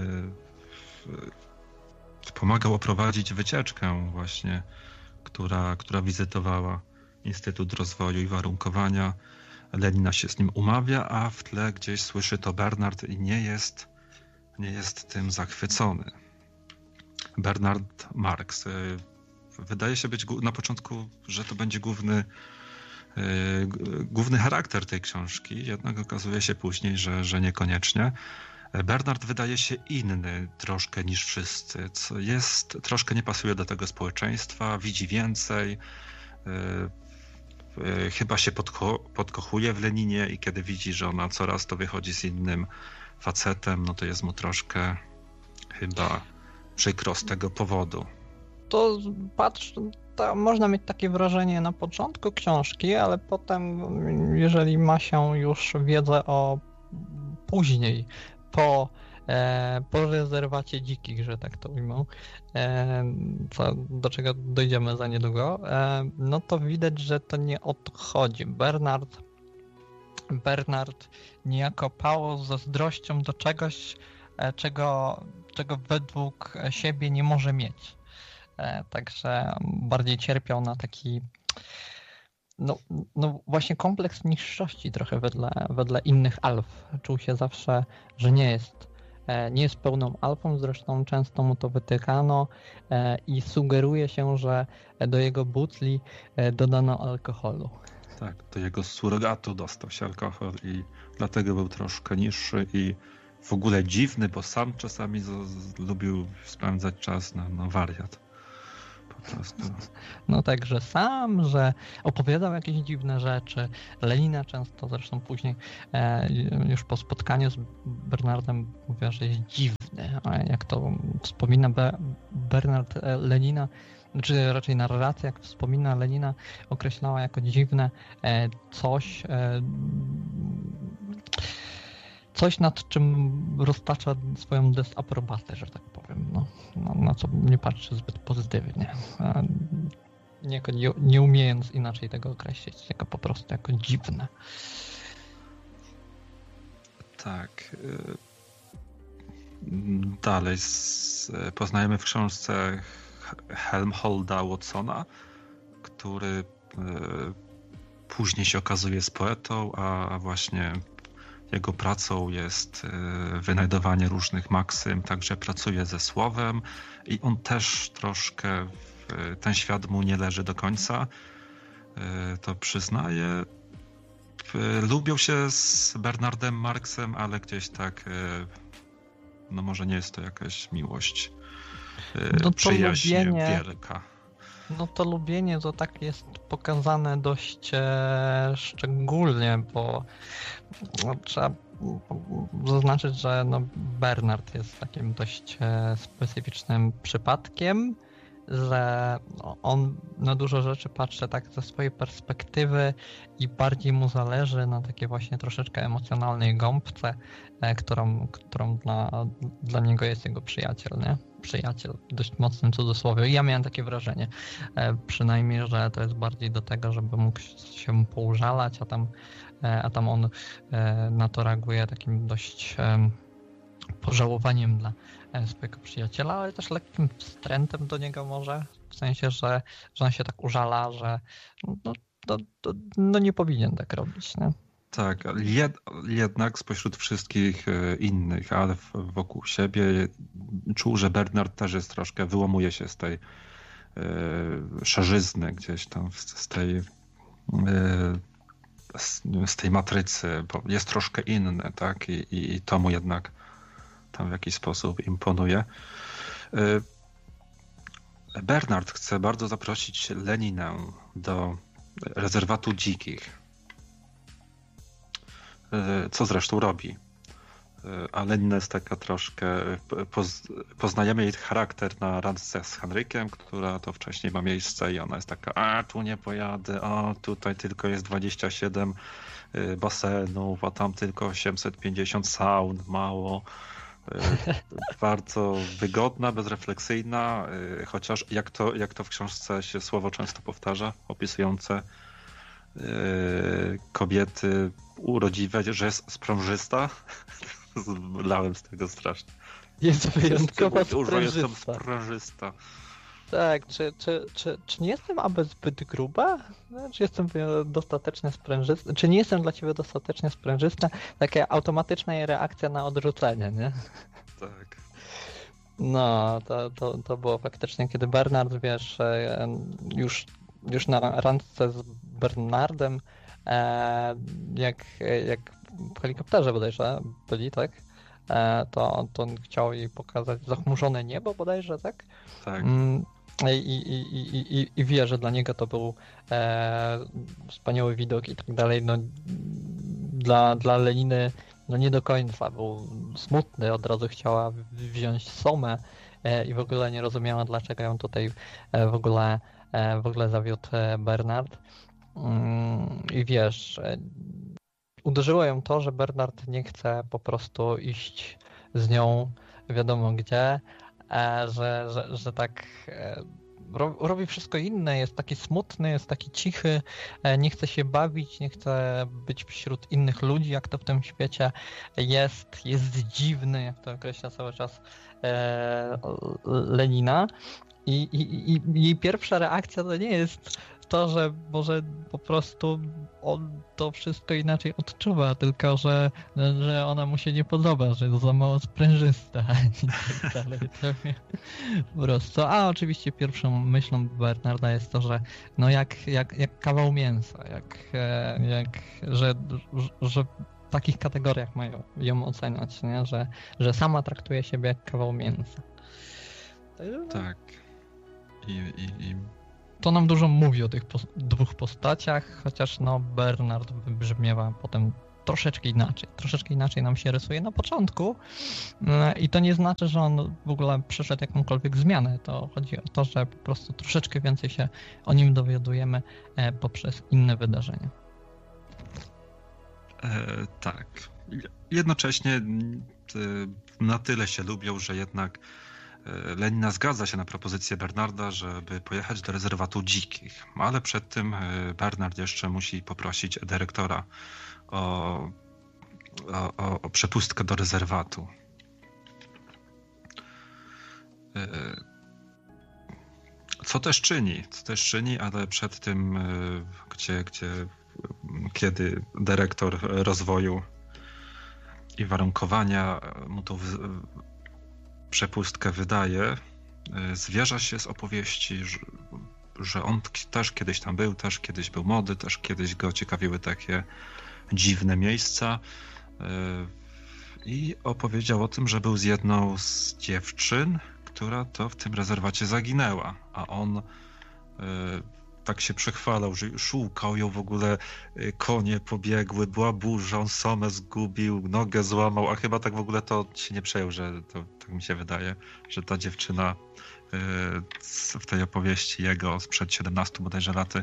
pomagał oprowadzić wycieczkę właśnie, która, która wizytowała Instytut Rozwoju i Warunkowania. Lenina się z nim umawia, a w tle gdzieś słyszy to Bernard i nie jest, nie jest tym zachwycony. Bernard Marx. Wydaje się być na początku, że to będzie główny, główny charakter tej książki, jednak okazuje się później, że, że niekoniecznie. Bernard wydaje się inny troszkę niż wszyscy, co jest, troszkę nie pasuje do tego społeczeństwa, widzi więcej, chyba się podko- podkochuje w Leninie i kiedy widzi, że ona coraz to wychodzi z innym facetem, no to jest mu troszkę chyba przykro z tego powodu. To patrz, to można mieć takie wrażenie na początku książki, ale potem, jeżeli ma się już wiedzę o później, po, e, po rezerwacie dzikich, że tak to ujmę, e, co, do czego dojdziemy za niedługo, e, no to widać, że to nie odchodzi. Bernard, Bernard niejako pał z zazdrością do czegoś, e, czego, czego według siebie nie może mieć. Także bardziej cierpiał na taki no, no właśnie kompleks niższości trochę wedle, wedle innych alf. Czuł się zawsze, że nie jest, nie jest pełną alfą, zresztą często mu to wytykano i sugeruje się, że do jego butli dodano alkoholu. Tak, do jego surrogatu dostał się alkohol i dlatego był troszkę niższy i w ogóle dziwny, bo sam czasami z, z, lubił spędzać czas na, na wariat. Po prostu. No także sam, że opowiadał jakieś dziwne rzeczy. Lenina często zresztą później e, już po spotkaniu z Bernardem mówiła, że jest dziwny. A jak to wspomina Be- Bernard Lenina, czy raczej narracja, jak wspomina Lenina, określała jako dziwne e, coś e, coś, nad czym roztacza swoją dezaprobatę, że tak powiem, no, no, na co nie patrzy zbyt pozytywnie. Nie, nie, nie umiejąc inaczej tego określić, tylko po prostu jako dziwne. Tak. Dalej poznajemy w książce Helmholda Watsona, który później się okazuje jest poetą, a właśnie jego pracą jest wynajdowanie różnych maksym, także pracuje ze słowem i on też troszkę, ten świat mu nie leży do końca, to przyznaję. Lubią się z Bernardem Marksem, ale gdzieś tak, no może nie jest to jakaś miłość no przyjaźń lubienie, wielka. No to lubienie to tak jest pokazane dość e, szczególnie, bo no, trzeba zaznaczyć, że no, Bernard jest takim dość e, specyficznym przypadkiem że on na dużo rzeczy patrzy tak ze swojej perspektywy i bardziej mu zależy na takiej właśnie troszeczkę emocjonalnej gąbce, którą, którą dla, dla niego jest jego przyjaciel, nie? Przyjaciel w dość mocnym cudzysłowie. I ja miałem takie wrażenie, przynajmniej, że to jest bardziej do tego, żeby mógł się poużalać, a tam, a tam on na to reaguje takim dość pożałowaniem dla swojego przyjaciela, ale też lekkim wstrętem do niego może, w sensie, że, że on się tak użala, że no, no, no nie powinien tak robić, nie? Tak, jed, jednak spośród wszystkich innych, ale wokół siebie czuł, że Bernard też jest troszkę, wyłamuje się z tej y, szarzyzny gdzieś tam, z tej, y, z, z tej matrycy, bo jest troszkę inny, tak? I, i, i to mu jednak tam w jakiś sposób imponuje. Y, Bernard chce bardzo zaprosić Leninę do rezerwatu dzikich. Co zresztą robi. A Lenina jest taka troszkę... Poznajemy jej charakter na randce z Henrykiem, która to wcześniej ma miejsce i ona jest taka, a tu nie pojadę, a tutaj tylko jest dwadzieścia siedem basenów, a tam tylko osiemset pięćdziesiąt saun, mało. Bardzo wygodna, bezrefleksyjna, chociaż jak to, jak to w książce się słowo często powtarza, opisujące kobiety urodziwe, że jest sprężysta. Lałem z tego strasznie. Jest wyjątkowa Dużo jestem sprężysta. sprężysta. Tak, czy, czy, czy, czy nie jestem aby zbyt gruba? No, czy jestem dostatecznie sprężysta? Czy nie jestem dla ciebie dostatecznie sprężysta? Taka automatyczna jej reakcja na odrzucenie, nie? Tak. No, to, to, to było faktycznie, kiedy Bernard, wiesz, już, już na randce z Bernardem, jak, jak w helikopterze bodajże byli, tak? To, to on chciał jej pokazać zachmurzone niebo bodajże, tak? Tak. I, i, i, i, i wie, że dla niego to był e, wspaniały widok i tak dalej. No, dla, dla Leniny no nie do końca był smutny, od razu chciała wziąć Somę e, i w ogóle nie rozumiała, dlaczego ją tutaj e, w ogóle e, w ogóle zawiódł Bernard. Mm, I wiesz, e, uderzyło ją to, że Bernard nie chce po prostu iść z nią wiadomo gdzie, e, że, że, że tak e, ro, robi wszystko inne, jest taki smutny, jest taki cichy, e, nie chce się bawić, nie chce być wśród innych ludzi, jak to w tym świecie jest, jest dziwny, jak to określa cały czas e, Lenina. I, i, I jej pierwsza reakcja to nie jest to, że może po prostu on to wszystko inaczej odczuwa, tylko że, że ona mu się nie podoba, że jest za mało sprężysta i tak dalej. To mnie po prostu. A oczywiście pierwszą myślą Bernarda jest to, że no jak, jak, jak kawał mięsa, jak, jak że, że w takich kategoriach mają ją oceniać, nie? Że, że sama traktuje siebie jak kawał mięsa. Tak. I, i, i... To nam dużo mówi o tych pos- dwóch postaciach, chociaż no Bernard wybrzmiewa potem troszeczkę inaczej. Troszeczkę inaczej nam się rysuje na początku i to nie znaczy, że on w ogóle przeszedł jakąkolwiek zmianę. To chodzi o to, że po prostu troszeczkę więcej się o nim dowiadujemy poprzez inne wydarzenia. E, tak. Jednocześnie na tyle się lubią, że jednak Lenina zgadza się na propozycję Bernarda, żeby pojechać do rezerwatu dzikich, ale przed tym Bernard jeszcze musi poprosić dyrektora o, o, o przepustkę do rezerwatu. Co też czyni, co też czyni, ale przed tym, gdzie, gdzie, kiedy dyrektor rozwoju i warunkowania mu to przepustkę wydaje, zwierza się z opowieści, że, że on też kiedyś tam był, też kiedyś był młody, też kiedyś go ciekawiły takie dziwne miejsca i opowiedział o tym, że był z jedną z dziewczyn, która to w tym rezerwacie zaginęła, a on tak się przechwalał, że szukał ją w ogóle, konie pobiegły, była burza, on Somę zgubił, nogę złamał, a chyba tak w ogóle to się nie przejął, że to tak mi się wydaje, że ta dziewczyna w tej opowieści jego sprzed siedemnastu bodajże laty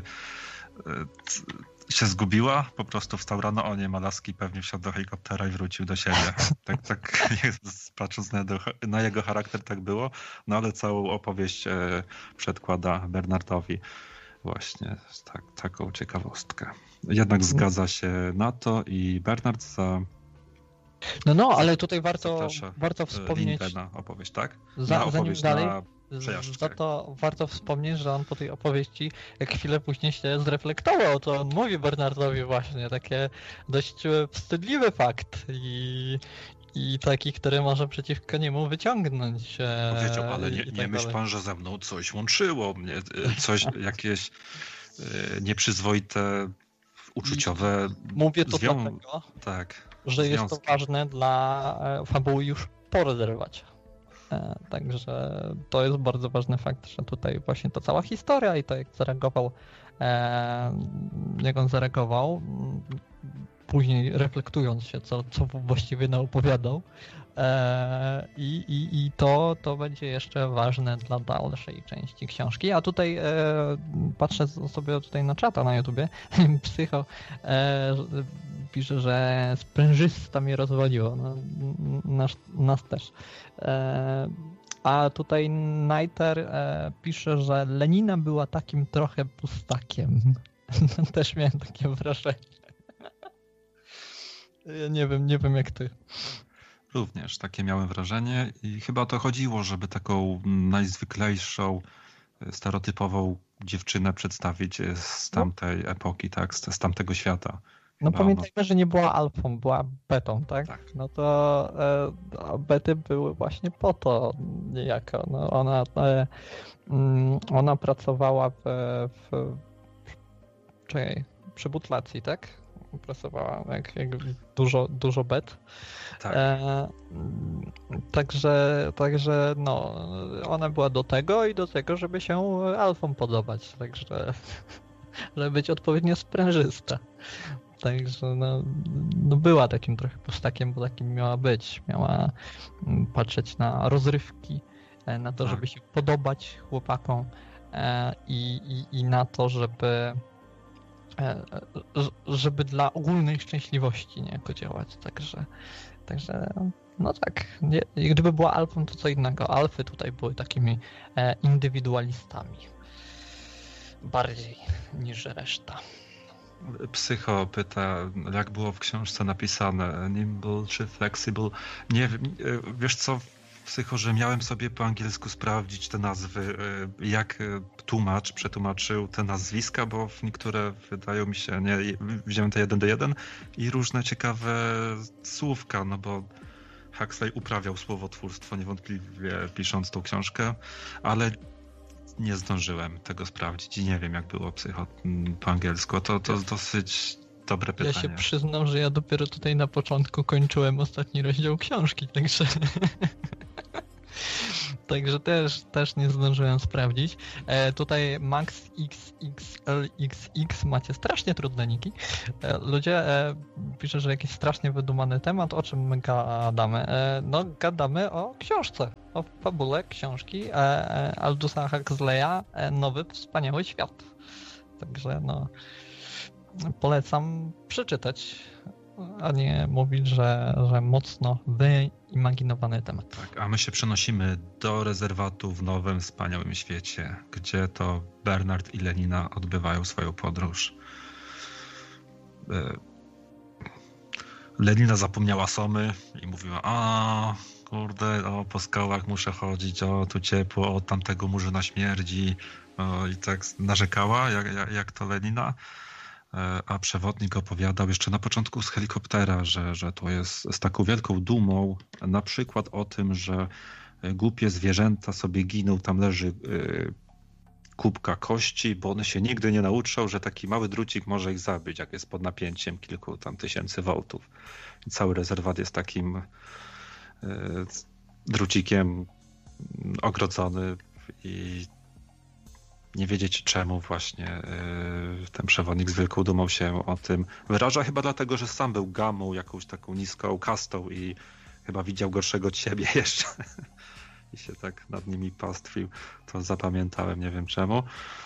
się zgubiła, po prostu wstał rano, o nie ma laski, pewnie wsiadł do helikoptera i wrócił do siebie. Tak, tak patrząc na, na jego charakter tak było, no ale całą opowieść przedkłada Bernardowi właśnie tak, taką ciekawostkę. Jednak zgadza się na to i Bernard za... No, no, ale tutaj warto, warto wspomnieć... na opowieść, tak? Za, na opowieść dalej... na przejażdżkę. Za to warto wspomnieć, że on po tej opowieści, jak chwilę później się zreflektował, to on mówi Bernardowi właśnie takie dość wstydliwy fakt i, i taki, który może przeciwko niemu wyciągnąć. Powiedział, ale nie, tak nie myśl pan, że ze mną coś łączyło mnie, coś, jakieś nieprzyzwoite, uczuciowe... Mówię to zwią... dlatego, tak, że związki. jest to ważne dla fabuły już po rozerwacie. Także to jest bardzo ważny fakt, że tutaj właśnie ta cała historia i to jak zareagował, jak on zareagował, później reflektując się, co, co właściwie naopowiadał, i, i, i to, to będzie jeszcze ważne dla dalszej części książki. A tutaj patrzę sobie tutaj na czata na YouTubie, Psycho pisze, że sprężysta mnie rozwaliło, no, nas, nas też. A tutaj Nighter e, pisze, że Lenina była takim trochę pustakiem. Też miałem takie wrażenie. Ja nie wiem, nie wiem jak ty. Również takie miałem wrażenie i chyba o to chodziło, żeby taką najzwyklejszą, stereotypową dziewczynę przedstawić z tamtej epoki, tak, z, z tamtego świata. No chyba pamiętajmy, ono... że nie była alfą, była betą, tak? tak. No to e, bety były właśnie po to niejako. No ona, e, ona pracowała w, w czekaj, przy butlacji, tak? Pracowała jak, jak dużo, dużo bet. Tak. E, także, także no, ona była do tego i do tego, żeby się alfom podobać. Także żeby być odpowiednio sprężysta. Także no, no była takim trochę pustakiem, bo takim miała być. Miała patrzeć na rozrywki, na to, żeby się podobać chłopakom i, i, i na to, żeby żeby dla ogólnej szczęśliwości niejako działać. Także, także no tak, nie, gdyby była alfą, to co innego. Alfy tutaj były takimi indywidualistami. Bardziej niż reszta. Psycho pyta, jak było w książce napisane, nimble czy flexible. Nie wiem, wiesz co, Psycho, że miałem sobie po angielsku sprawdzić te nazwy, jak tłumacz przetłumaczył te nazwiska, bo niektóre wydają mi się, nie, wziąłem te jeden do jeden i różne ciekawe słówka, no bo Huxley uprawiał słowotwórstwo niewątpliwie pisząc tą książkę, ale nie zdążyłem tego sprawdzić i nie wiem, jak było Psycho po angielsku. To, to dosyć dobre pytanie. Ja się przyznam, że ja dopiero tutaj na początku kończyłem ostatni rozdział książki, także... Także też, też nie zdążyłem sprawdzić. E, tutaj Max X X L X X macie strasznie trudne niki. E, ludzie e, pisze, że jakiś strasznie wydumany temat. O czym my gadamy? E, no gadamy o książce, o fabule książki e, e, Aldusa Huxleya e, Nowy Wspaniały Świat. Także no polecam przeczytać, a nie mówić, że, że mocno wyimaginowany temat. Tak, a my się przenosimy do rezerwatu w Nowym Wspaniałym Świecie, gdzie to Bernard i Lenina odbywają swoją podróż. Lenina zapomniała Somy i mówiła, a kurde, o, po skałach muszę chodzić, o, tu ciepło, o, tamtego murzyna śmierdzi, o, i tak narzekała, jak, jak, jak to Lenina. A przewodnik opowiadał jeszcze na początku z helikoptera, że, że to jest z taką wielką dumą, na przykład o tym, że głupie zwierzęta sobie giną, tam leży y, kubka kości, bo one się nigdy nie nauczą, że taki mały drucik może ich zabić, jak jest pod napięciem kilku tam tysięcy voltów. I cały rezerwat jest takim y, drucikiem ogrodzony i nie wiedzieć czemu właśnie ten przewodnik z wielką dumą się o tym wyraża. Chyba dlatego, że sam był gamą, jakąś taką niską kastą i chyba widział gorszego od siebie jeszcze i się tak nad nimi pastwił. To zapamiętałem, nie wiem czemu.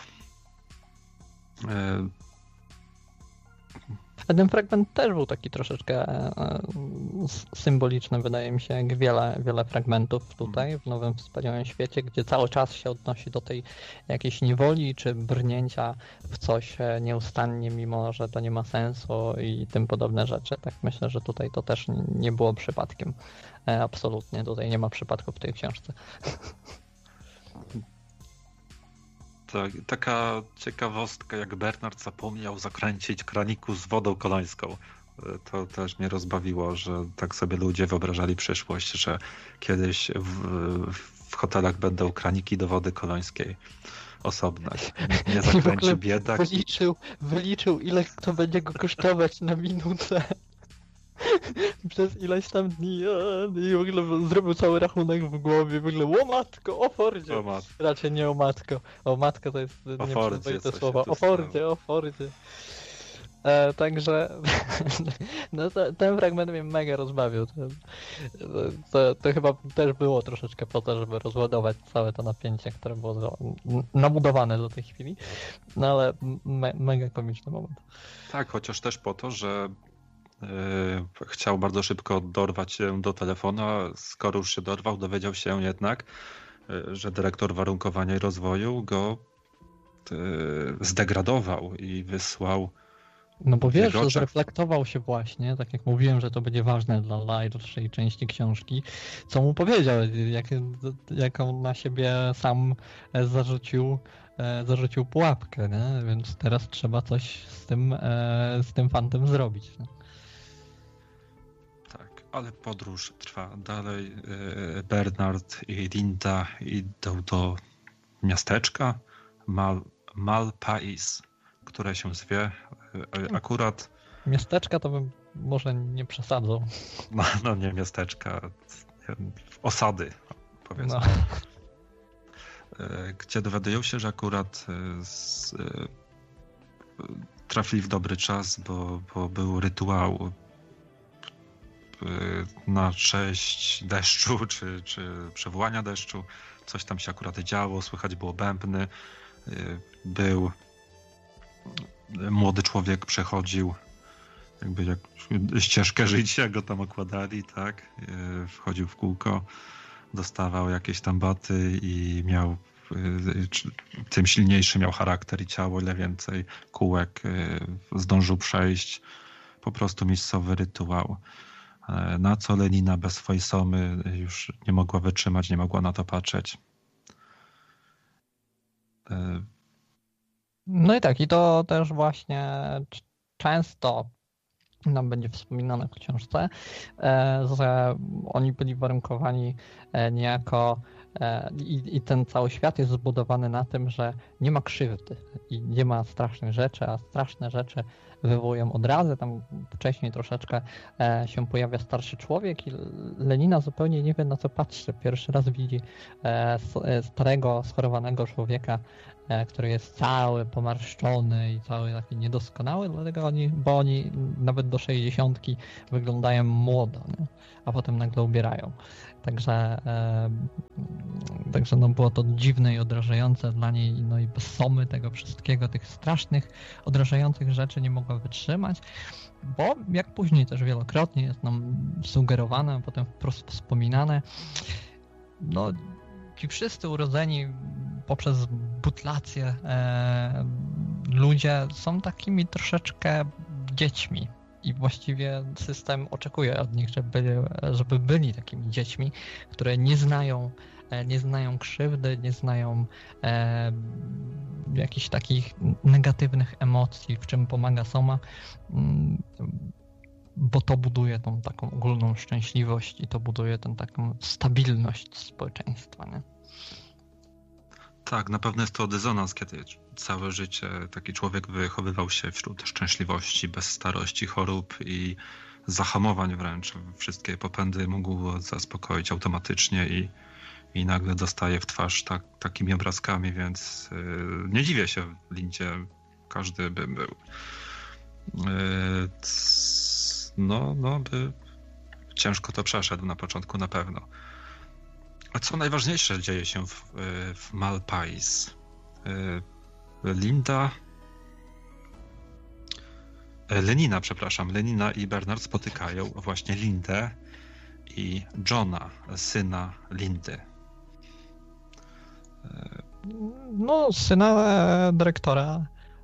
Ten fragment też był taki troszeczkę symboliczny, wydaje mi się, jak wiele, wiele fragmentów tutaj w Nowym Wspaniałym Świecie, gdzie cały czas się odnosi do tej jakiejś niewoli czy brnięcia w coś nieustannie, mimo że to nie ma sensu i tym podobne rzeczy. Tak myślę, że tutaj to też nie było przypadkiem. Absolutnie, tutaj nie ma przypadku w tej książce. Tak, taka ciekawostka, jak Bernard zapomniał zakręcić kraniku z wodą kolońską. To też mnie rozbawiło, że tak sobie ludzie wyobrażali przyszłość, że kiedyś w, w hotelach będą kraniki do wody kolońskiej osobne. Nie zakręci biedak. Wyliczył, wyliczył, ile to będzie go kosztować na minutę. Przez ileś tam dni i w ogóle zrobił cały rachunek w głowie, w ogóle o matko, o Fordzie. O matko. Raczej nie o matko. O matko to jest nieprzyzwoite słowa. O Fordzie, o Fordzie. E, także no to, ten fragment mnie mega rozbawił. To, to, to chyba też było troszeczkę po to, żeby rozładować całe to napięcie, które było nabudowane do tej chwili. No ale me, mega komiczny moment. Tak, chociaż też po to, że Yy, chciał bardzo szybko dorwać się do telefonu, a skoro już się dorwał, dowiedział się jednak, yy, że dyrektor warunkowania i rozwoju go yy, zdegradował i wysłał. No bo wiesz, że zreflektował się właśnie, tak jak mówiłem, że to będzie ważne dla dalszej części książki, co mu powiedział, jak, jak on na siebie sam zarzucił, zarzucił pułapkę, nie? Więc teraz trzeba coś z tym, z tym fantem zrobić. Nie? Ale podróż trwa dalej. Bernard i Linda idą do miasteczka Mal, Malpais, które się zwie akurat... Miasteczka to bym może nie przesadzał. No, no nie miasteczka, osady powiedzmy. No. Gdzie dowiadują się, że akurat z, trafili w dobry czas, bo, bo był rytuał na cześć deszczu, czy, czy przywołania deszczu. Coś tam się akurat działo, słychać było bębny. Był młody człowiek, przechodził jakby jak ścieżkę życia, go tam okładali, tak? Wchodził w kółko, dostawał jakieś tam baty i miał tym silniejszy miał charakter i ciało, ile więcej kółek zdążył przejść. Po prostu miejscowy rytuał. Na co Lenina bez swojej Somy już nie mogła wytrzymać, nie mogła na to patrzeć. No i tak, i to też właśnie często nam będzie wspominane w książce, że oni byli warunkowani niejako i, i ten cały świat jest zbudowany na tym, że nie ma krzywdy i nie ma strasznych rzeczy, a straszne rzeczy wywołują odrazy. Tam wcześniej troszeczkę się pojawia starszy człowiek i Lenina zupełnie nie wie, na co patrzy. Pierwszy raz widzi starego, schorowanego człowieka, który jest cały pomarszczony i cały taki niedoskonały, dlatego oni, bo oni nawet do sześćdziesiątki wyglądają młodo, nie? A potem nagle ubierają. Także, e, także no było to dziwne i odrażające dla niej, no i bez Somy tego wszystkiego, tych strasznych, odrażających rzeczy nie mogła wytrzymać, bo jak później też wielokrotnie jest nam sugerowane, a potem wprost wspominane, no ci wszyscy urodzeni poprzez butlację e, ludzie są takimi troszeczkę dziećmi. I właściwie system oczekuje od nich, żeby, żeby byli takimi dziećmi, które nie znają, nie znają krzywdy, nie znają e, jakichś takich negatywnych emocji, w czym pomaga Soma, bo to buduje tą taką ogólną szczęśliwość i to buduje tę taką stabilność społeczeństwa, nie? Tak, na pewno jest to dysonans, kiedy całe życie taki człowiek wychowywał się wśród szczęśliwości, bez starości, chorób i zahamowań wręcz. Wszystkie popędy mógł zaspokoić automatycznie i, i nagle dostaje w twarz tak, takimi obrazkami, więc yy, nie dziwię się Lindzie, każdy by był. Yy, no, no, by ciężko to przeszedł na początku na pewno. A co najważniejsze dzieje się w, w Malpais? Yy, Linda... Lenina, przepraszam, Lenina i Bernard spotykają właśnie Lindę i Johna, syna Lindy. No, syna e, dyrektora.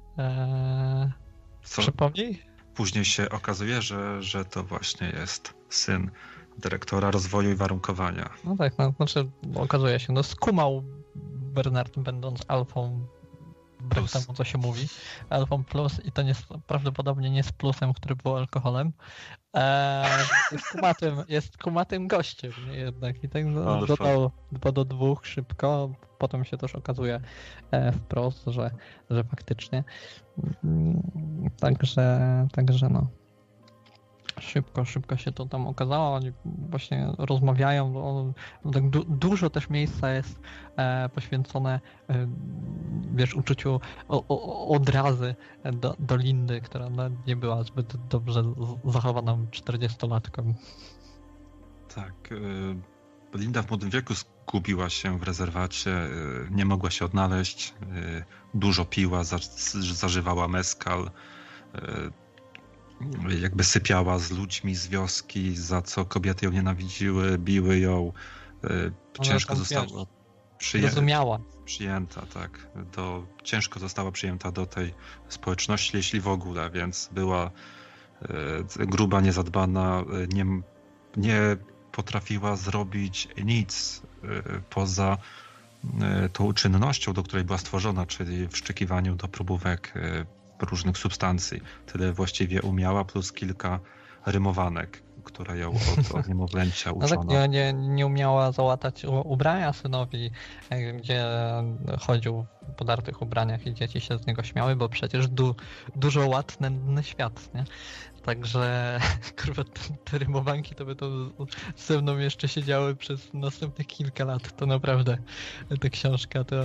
E, Co przypomnij? później się okazuje, że, że to właśnie jest syn dyrektora rozwoju i warunkowania. No tak, no, znaczy okazuje się, no skumał Bernard, będąc alfą, wbrew temu co się mówi, alfą plus i to nie, prawdopodobnie nie z plusem, który był alkoholem. Eee, jest kumatym, jest kumatym gościem, nie jednak. I tak no, dodał dwa do dwóch szybko. Potem się też okazuje e, wprost, że, że faktycznie. Mm, Także, także no. Szybko, szybko się to tam okazało. Oni właśnie rozmawiają. Bo, tak du, dużo też miejsca jest e, poświęcone e, wiesz, uczuciu o, o, odrazy do, do Lindy, która no, nie była zbyt dobrze zachowaną czterdziestolatką. Tak. Y, Linda w młodym wieku zgubiła się w rezerwacie, y, nie mogła się odnaleźć, y, dużo piła, za, zażywała mezcal, y, jakby sypiała z ludźmi z wioski, za co kobiety ją nienawidziły, biły ją. Ciężko została przyjęta, przyjęta, tak. Do, ciężko została przyjęta do tej społeczności, jeśli w ogóle, więc była e, gruba, niezadbana, nie, nie potrafiła zrobić nic e, poza e, tą czynnością, do której była stworzona, czyli wszczykiwaniu do próbówek e, różnych substancji. Tyle właściwie umiała, plus kilka rymowanek, które ją od, od niemowlęcia uczono. No tak, nie, nie, nie umiała załatać ubrania synowi, gdzie chodził w podartych ubraniach i dzieci się z niego śmiały, bo przecież du, dużo ładny świat, nie? Także kurwa, te, te rymowanki to by to ze mną jeszcze siedziały przez następnych kilka lat. To naprawdę ta książka to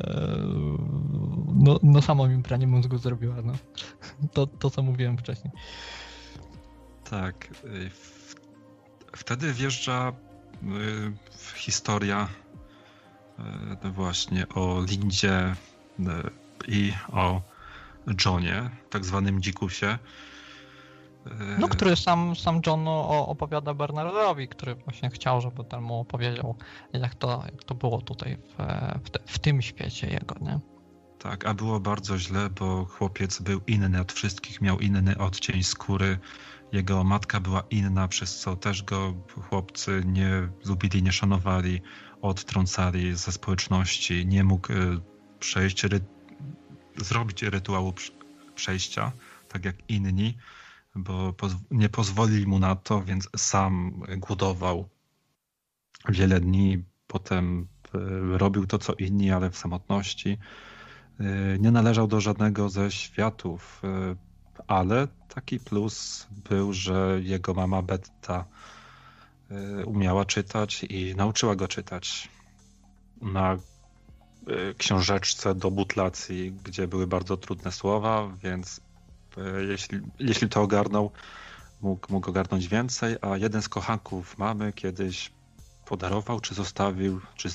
no, no samo mi pranie mózgu zrobiła. No. To, to, co mówiłem wcześniej. Tak. Wtedy wjeżdża historia właśnie o Lindzie i o Johnie, tak zwanym dzikusie. No, który sam, sam John opowiada Bernardowi, który właśnie chciał, żeby ten mu opowiedział, jak to, jak to było tutaj w, w, te, w tym świecie jego, nie? Tak, a było bardzo źle, bo chłopiec był inny od wszystkich, miał inny odcień skóry. Jego matka była inna, przez co też go chłopcy nie lubili, nie szanowali, odtrącali ze społeczności. Nie mógł przejść, ry... zrobić rytuału przejścia, tak jak inni, bo nie pozwolili mu na to, więc sam głodował wiele dni. Potem robił to, co inni, ale w samotności. Nie należał do żadnego ze światów, ale taki plus był, że jego mama Betta umiała czytać i nauczyła go czytać na książeczce do butlacji, gdzie były bardzo trudne słowa, więc jeśli, jeśli to ogarnął, mógł, mógł ogarnąć więcej, a jeden z kochanków mamy kiedyś podarował, czy zostawił, czy